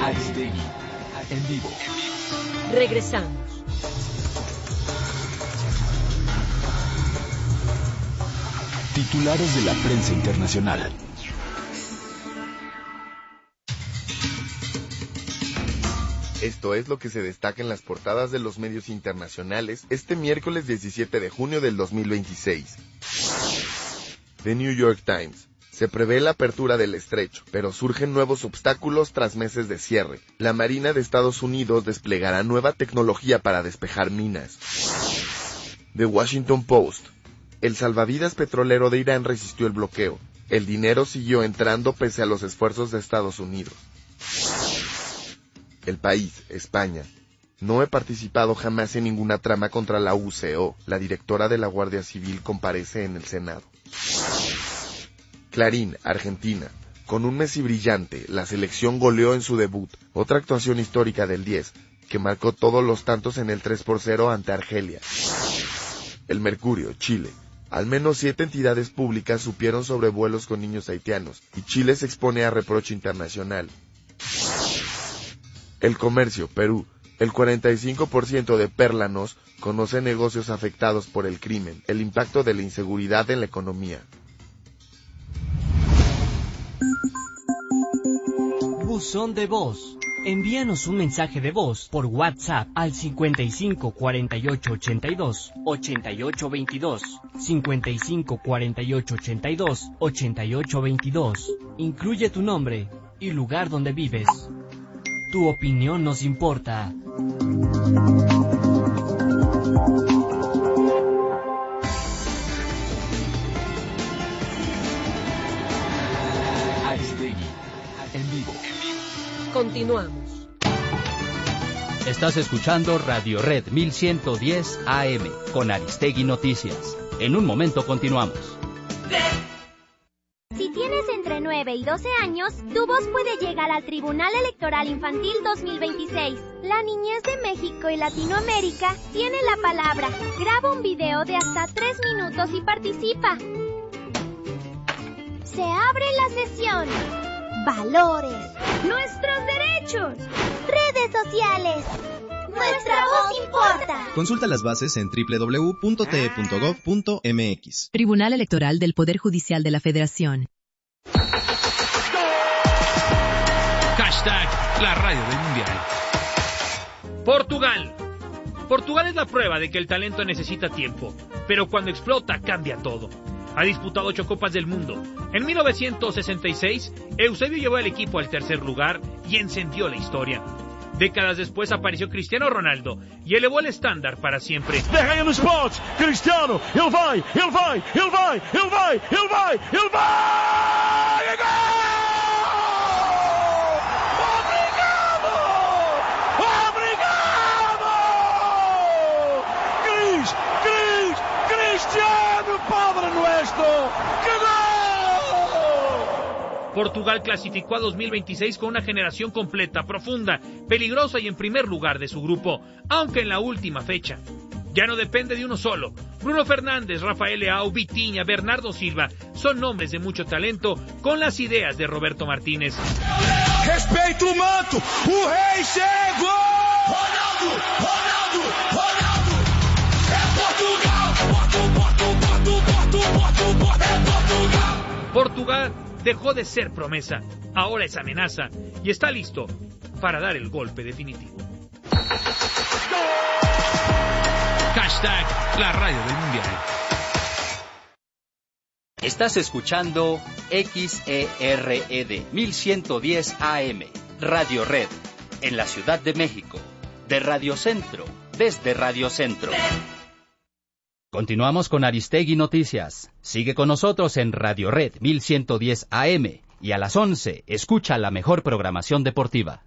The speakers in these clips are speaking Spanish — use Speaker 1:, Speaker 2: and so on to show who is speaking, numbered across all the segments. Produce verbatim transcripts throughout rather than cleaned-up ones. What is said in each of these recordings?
Speaker 1: Aristegui, en vivo.
Speaker 2: Regresamos.
Speaker 1: Titulares de la prensa internacional.
Speaker 3: Esto es lo que se destaca en las portadas de los medios internacionales este miércoles diecisiete de junio del dos mil veintiséis. The New York Times. Se prevé la apertura del estrecho, pero surgen nuevos obstáculos tras meses de cierre. La Marina de Estados Unidos desplegará nueva tecnología para despejar minas. The Washington Post. El salvavidas petrolero de Irán resistió el bloqueo. El dinero siguió entrando pese a los esfuerzos de Estados Unidos. El País, España. No he participado jamás en ninguna trama contra la U C O. La directora de la Guardia Civil comparece en el Senado. Clarín, Argentina. Con un Messi brillante, la selección goleó en su debut. Otra actuación histórica del diez, que marcó todos los tantos en el tres por cero ante Argelia. El Mercurio, Chile. Al menos siete entidades públicas supieron sobre vuelos con niños haitianos, y Chile se expone a reproche internacional. El Comercio, Perú. El cuarenta y cinco por ciento de pérlanos conoce negocios afectados por el crimen, el impacto de la inseguridad en la economía.
Speaker 4: Buzón de voz. Envíanos un mensaje de voz por WhatsApp al cincuenta y cinco cuarenta y ocho ochenta y dos ochenta y ocho veintidós, cincuenta y cinco cuarenta y ocho ochenta y dos ochenta y ocho veintidós. Incluye tu nombre y lugar donde vives. Tu opinión nos importa.
Speaker 1: Aristegui, en vivo.
Speaker 2: Continuamos.
Speaker 5: Estás escuchando Radio Red mil ciento diez A M con Aristegui Noticias. En un momento continuamos.
Speaker 6: Si tienes entre nueve y doce años, tu voz puede llegar al Tribunal Electoral Infantil dos mil veintiséis. La niñez de México y Latinoamérica tiene la palabra. Graba un video de hasta tres minutos y participa. Se abre la sesión. Valores. Nuestros derechos. Redes sociales. Nuestra voz importa.
Speaker 7: Consulta las bases en doble u doble u doble u punto t e punto gov punto m x.
Speaker 8: Tribunal Electoral del Poder Judicial de la Federación.
Speaker 9: Hashtag la radio del mundial. Portugal. Portugal es la prueba de que el talento necesita tiempo, pero cuando explota cambia todo. Ha disputado ocho Copas del Mundo. En mil novecientos sesenta y seis, Eusebio llevó al equipo al tercer lugar y encendió la historia. Décadas después apareció Cristiano Ronaldo y elevó el estándar para siempre.
Speaker 10: Derraia no spot, Cristiano, ele vai, ele vai, ele vai, ele vai, ele vai, ele vai! Obrigado! Obrigado! Cris, Cris, Cristiano, Padre Nuestro, que gol!
Speaker 9: Portugal clasificó a dos mil veintiséis con una generación completa, profunda, peligrosa y en primer lugar de su grupo, aunque en la última fecha. Ya no depende de uno solo. Bruno Fernández, Rafael Leao, Vitinha, Bernardo Silva son nombres de mucho talento con las ideas de Roberto Martínez.
Speaker 10: Respeito o manto, o rei chegou! Ronaldo, Ronaldo, Ronaldo, é Portugal! Porto, Porto, Porto, Porto, Porto, Porto, é Portugal!
Speaker 9: Portugal dejó de ser promesa, ahora es amenaza y está listo para dar el golpe definitivo. Hashtag la radio del mundial.
Speaker 5: Estás escuchando X E R E D mil ciento diez A M, Radio Red, en la Ciudad de México, de Radio Centro, desde Radio Centro. Continuamos con Aristegui Noticias. Sigue con nosotros en Radio Red mil ciento diez A M y a las once escucha la mejor programación deportiva.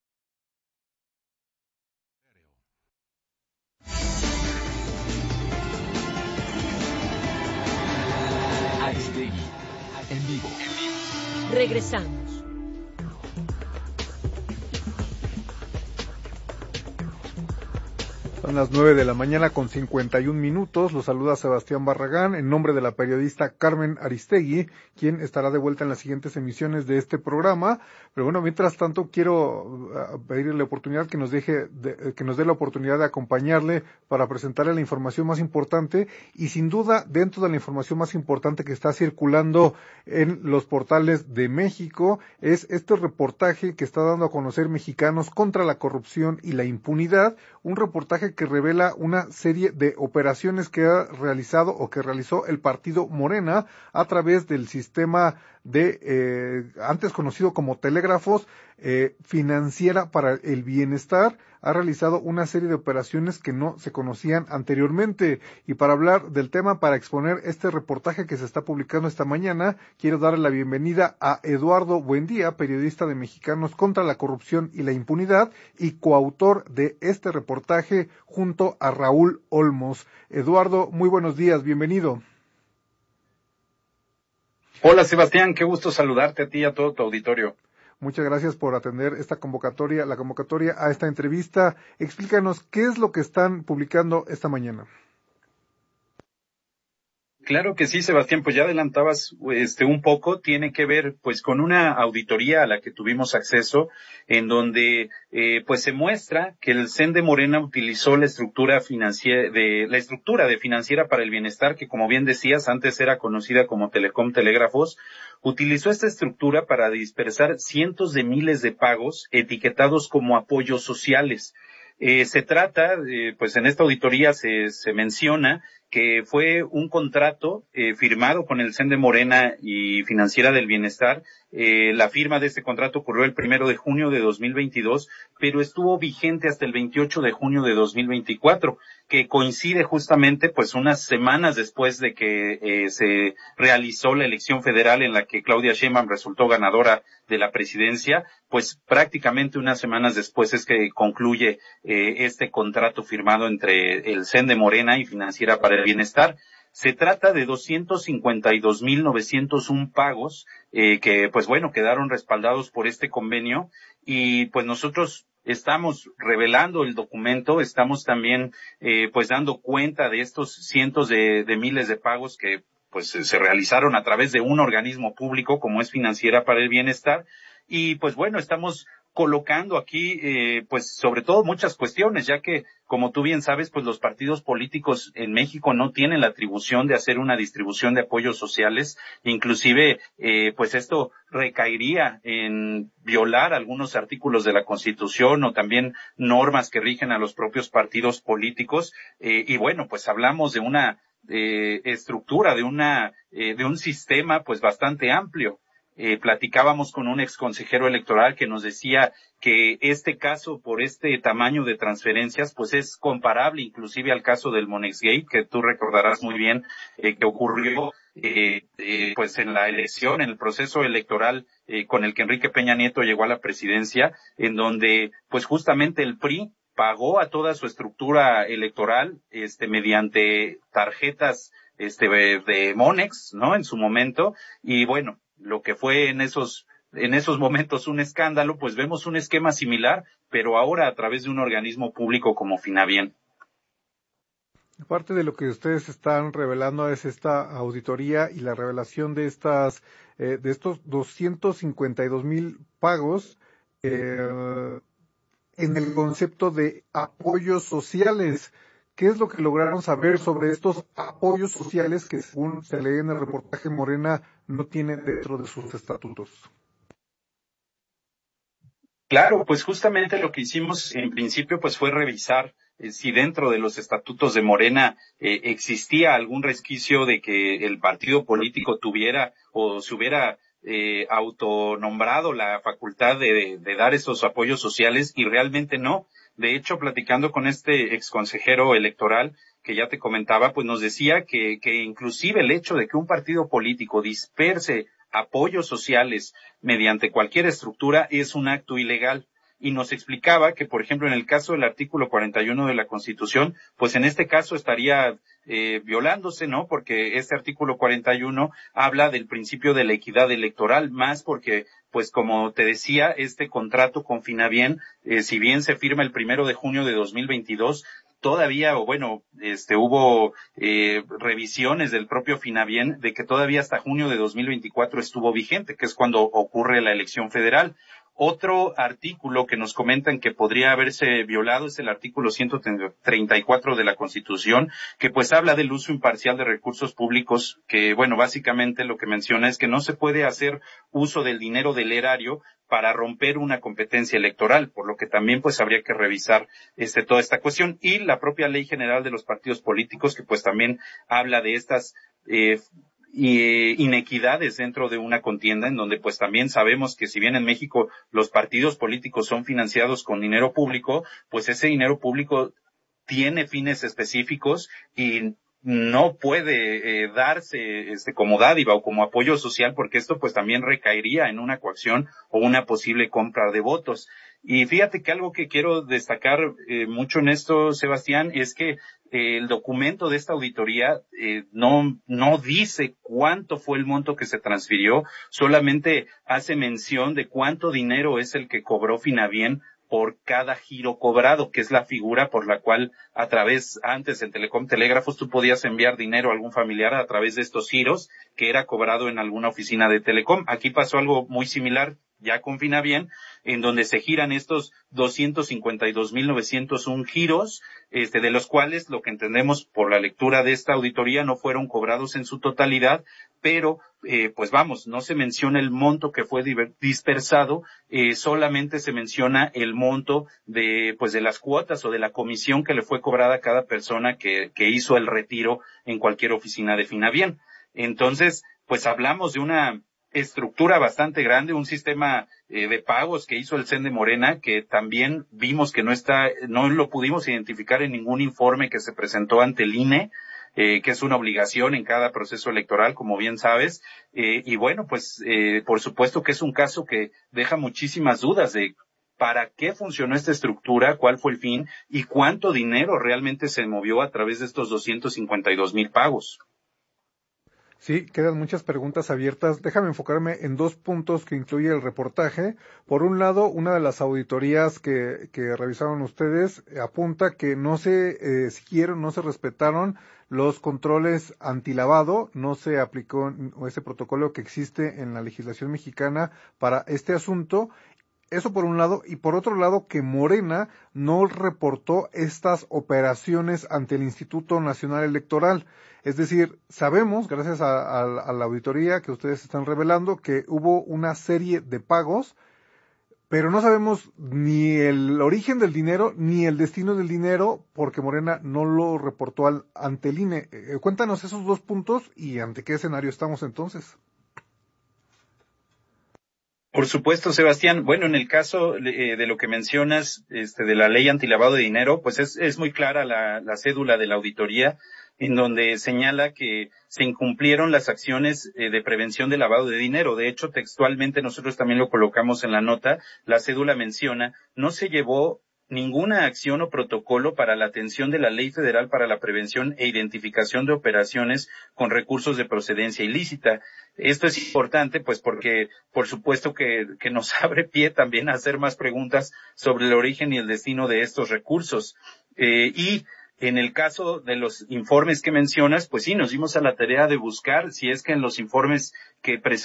Speaker 1: Aristegui, en vivo.
Speaker 2: Regresamos.
Speaker 11: Son las nueve de la mañana con cincuenta y un minutos. Los saluda Sebastián Barragán en nombre de la periodista Carmen Aristegui, quien estará de vuelta en las siguientes emisiones de este programa. Pero bueno, mientras tanto quiero uh, pedirle la oportunidad que nos deje, de, que nos dé la oportunidad de acompañarle para presentarle la información más importante y sin duda dentro de la información más importante que está circulando en los portales de México es este reportaje que está dando a conocer Mexicanos contra la corrupción y la impunidad, un reportaje que revela una serie de operaciones que ha realizado o que realizó el partido Morena a través del sistema de, eh, antes conocido como telégrafos, eh, financiera para el bienestar. Ha realizado una serie de operaciones que no se conocían anteriormente. Y para hablar del tema, para exponer este reportaje que se está publicando esta mañana, quiero darle la bienvenida a Eduardo Buendía, periodista de Mexicanos contra la corrupción y la impunidad y coautor de este reportaje junto a Raúl Olmos. Eduardo, muy buenos días, bienvenido.
Speaker 12: Hola Sebastián, qué gusto saludarte a ti y a todo tu auditorio.
Speaker 11: Muchas gracias por atender esta convocatoria, la convocatoria a esta entrevista. Explícanos qué es lo que están publicando esta mañana.
Speaker 12: Claro que sí, Sebastián, pues ya adelantabas este un poco, tiene que ver pues con una auditoría a la que tuvimos acceso, en donde eh, pues se muestra que el C E N de Morena utilizó la estructura financiera de la estructura de Financiera para el Bienestar, que como bien decías, antes era conocida como Telecom Telégrafos, utilizó esta estructura para dispersar cientos de miles de pagos etiquetados como apoyos sociales. Eh, se trata, eh, pues en esta auditoría se, se menciona que fue un contrato eh, firmado con el C E N de Morena y Financiera del Bienestar. Eh, la firma de este contrato ocurrió el primero de junio de dos mil veintidós, pero estuvo vigente hasta el veintiocho de junio de dos mil veinticuatro, que coincide justamente pues unas semanas después de que eh, se realizó la elección federal en la que Claudia Sheinbaum resultó ganadora de la presidencia. Pues prácticamente unas semanas después es que concluye eh, este contrato firmado entre el C E N de Morena y Financiera para el Bienestar. Se trata de doscientos cincuenta y dos mil novecientos uno pagos eh, que, pues bueno, quedaron respaldados por este convenio y pues nosotros estamos revelando el documento, estamos también eh, pues dando cuenta de estos cientos de, de miles de pagos que pues se realizaron a través de un organismo público como es Financiera para el Bienestar y pues bueno, estamos colocando aquí, eh, pues sobre todo muchas cuestiones, ya que, como tú bien sabes, pues los partidos políticos en México no tienen la atribución de hacer una distribución de apoyos sociales, inclusive, eh, pues esto recaería en violar algunos artículos de la Constitución o también normas que rigen a los propios partidos políticos, eh, y bueno, pues hablamos de una eh, estructura, de una, eh, de un sistema, pues bastante amplio. Eh, platicábamos con un ex consejero electoral que nos decía que este caso, por este tamaño de transferencias, pues es comparable inclusive al caso del Monexgate, que tú recordarás muy bien eh, que ocurrió eh, eh, pues en la elección, en el proceso electoral eh, con el que Enrique Peña Nieto llegó a la presidencia, en donde pues justamente el P R I pagó a toda su estructura electoral este mediante tarjetas este de, de Monex, ¿no? En su momento, y bueno, lo que fue en esos en esos momentos un escándalo, pues vemos un esquema similar, pero ahora a través de un organismo público como Finabien.
Speaker 11: Parte de lo que ustedes están revelando es esta auditoría y la revelación de estas eh, de estos doscientos cincuenta y dos mil pagos eh, en el concepto de apoyos sociales. ¿Qué es lo que lograron saber sobre estos apoyos sociales que, según se lee en el reportaje, Morena no tiene dentro de sus estatutos?
Speaker 12: Claro, pues justamente lo que hicimos en principio pues fue revisar eh, si dentro de los estatutos de Morena eh, existía algún resquicio de que el partido político tuviera o se hubiera eh, autonombrado la facultad de, de dar esos apoyos sociales y realmente no. De hecho, platicando con este exconsejero electoral que ya te comentaba, pues nos decía que, que inclusive el hecho de que un partido político disperse apoyos sociales mediante cualquier estructura es un acto ilegal. Y nos explicaba que, por ejemplo, en el caso del artículo cuarenta y uno de la Constitución, pues en este caso estaría eh, violándose, ¿no? Porque este artículo cuarenta y uno habla del principio de la equidad electoral, más porque, pues como te decía, este contrato con Finabien, eh, si bien se firma el primero de junio de dos mil veintidós, todavía, o bueno, este, hubo eh, revisiones del propio Finabien de que todavía hasta junio de dos mil veinticuatro estuvo vigente, que es cuando ocurre la elección federal. Otro artículo que nos comentan que podría haberse violado es el artículo ciento treinta y cuatro de la Constitución, que pues habla del uso imparcial de recursos públicos, que bueno, básicamente lo que menciona es que no se puede hacer uso del dinero del erario para romper una competencia electoral, por lo que también pues habría que revisar este toda esta cuestión. Y la propia Ley General de los Partidos Políticos, que pues también habla de estas eh, y inequidades dentro de una contienda, en donde pues también sabemos que si bien en México los partidos políticos son financiados con dinero público, pues ese dinero público tiene fines específicos y no puede eh, darse este como dádiva o como apoyo social, porque esto pues también recaería en una coacción o una posible compra de votos. Y fíjate que algo que quiero destacar eh, mucho en esto, Sebastián, es que eh, el documento de esta auditoría eh, no no dice cuánto fue el monto que se transfirió, solamente hace mención de cuánto dinero es el que cobró Finabien por cada giro cobrado, que es la figura por la cual a través, antes en Telecom Telégrafos, tú podías enviar dinero a algún familiar a través de estos giros que era cobrado en alguna oficina de Telecom. Aquí pasó algo muy similar ya con Finabien, en donde se giran estos doscientos cincuenta y dos mil novecientos uno giros, este, de los cuales lo que entendemos por la lectura de esta auditoría no fueron cobrados en su totalidad, pero eh, pues vamos, no se menciona el monto que fue dispersado, eh, solamente se menciona el monto de pues de las cuotas o de la comisión que le fue cobrada a cada persona que, que hizo el retiro en cualquier oficina de Finabien. Entonces, pues hablamos de una estructura bastante grande, un sistema eh, de pagos que hizo el C E N de Morena, que también vimos que no está, no lo pudimos identificar en ningún informe que se presentó ante el I N E, eh, que es una obligación en cada proceso electoral, como bien sabes, eh, y bueno, pues eh, por supuesto que es un caso que deja muchísimas dudas de para qué funcionó esta estructura, cuál fue el fin y cuánto dinero realmente se movió a través de estos doscientos cincuenta y dos mil pagos.
Speaker 11: Sí, quedan muchas preguntas abiertas. Déjame enfocarme en dos puntos que incluye el reportaje. Por un lado, una de las auditorías que, que revisaron ustedes apunta que no se eh, siguieron, no se respetaron los controles antilavado, no se aplicó ese protocolo que existe en la legislación mexicana para este asunto. Eso por un lado, y por otro lado que Morena no reportó estas operaciones ante el Instituto Nacional Electoral. Es decir, sabemos, gracias a, a, a la auditoría que ustedes están revelando, que hubo una serie de pagos, pero no sabemos ni el origen del dinero, ni el destino del dinero, porque Morena no lo reportó al, ante el I N E. Eh, cuéntanos esos dos puntos y ante qué escenario estamos entonces.
Speaker 12: Por supuesto, Sebastián. Bueno, en el caso eh, de lo que mencionas, este, de la ley antilavado de dinero, pues es, es muy clara la, la cédula de la auditoría, en donde señala que se incumplieron las acciones eh, de prevención de lavado de dinero. De hecho, textualmente nosotros también lo colocamos en la nota, la cédula menciona, no se llevó ninguna acción o protocolo para la atención de la Ley Federal para la Prevención e Identificación de Operaciones con Recursos de Procedencia Ilícita. Esto es importante, pues, porque, por supuesto que, que nos abre pie también a hacer más preguntas sobre el origen y el destino de estos recursos. Eh, y en el caso de los informes que mencionas, pues sí, nos dimos a la tarea de buscar si es que en los informes que presentamos